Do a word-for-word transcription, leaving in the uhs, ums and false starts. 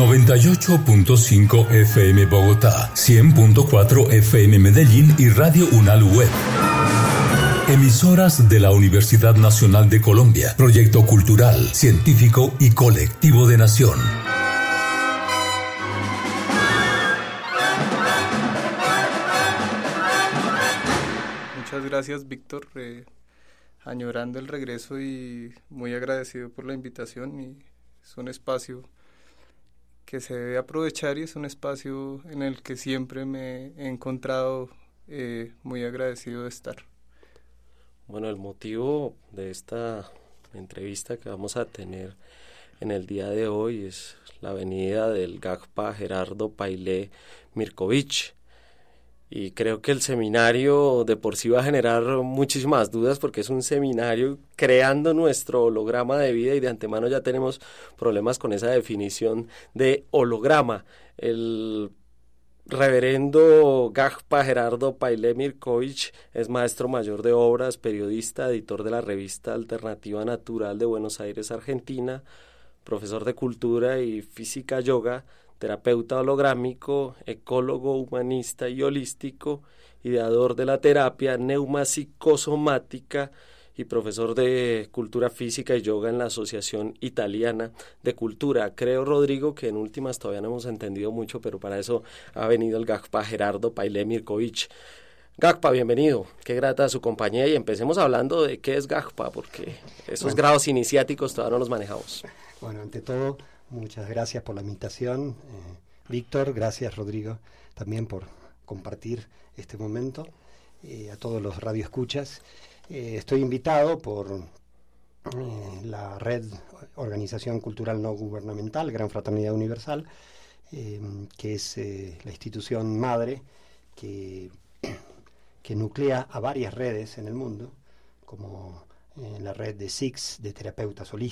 noventa y ocho punto cinco F M Bogotá, cien punto cuatro F M Medellín y Radio Unal Web. Emisoras de la Universidad Nacional de Colombia, proyecto cultural, científico y colectivo de nación. Muchas gracias, Víctor, eh, añorando el regreso y muy agradecido por la invitación. Y es un espacio que se debe aprovechar y es un espacio en el que siempre me he encontrado eh, muy agradecido de estar. Bueno, el motivo de esta entrevista que vamos a tener en el día de hoy es la venida del GACPA Gerardo Pailé Mirkovich. Y creo que el seminario de por sí va a generar muchísimas dudas porque es un seminario creando nuestro holograma de vida y de antemano ya tenemos problemas con esa definición de holograma. El reverendo GACPA Gerardo Pailé Mirkovich es maestro mayor de obras, periodista, editor de la revista Alternativa Natural de Buenos Aires, Argentina, profesor de cultura y física yoga, terapeuta holográmico, ecólogo humanista y holístico, ideador de la terapia neuropsicosomática y profesor de cultura física y yoga en la Asociación Italiana de Cultura. Creo, Rodrigo, que en últimas todavía no hemos entendido mucho, pero para eso ha venido el GACPA Gerardo Pailé Mirkovich. GACPA, bienvenido, qué grata su compañía y empecemos hablando de qué es GACPA, porque esos bueno, grados iniciáticos todavía no los manejamos. Bueno, ante todo, muchas gracias por la invitación, eh, Víctor, gracias Rodrigo también por compartir este momento, eh, a todos los radioescuchas. Eh, estoy invitado por eh, la Red Organización Cultural No Gubernamental, Gran Fraternidad Universal, eh, que es eh, la institución madre que, que nuclea a varias redes en el mundo, como eh, la red de S I X, de terapeutas holísticos,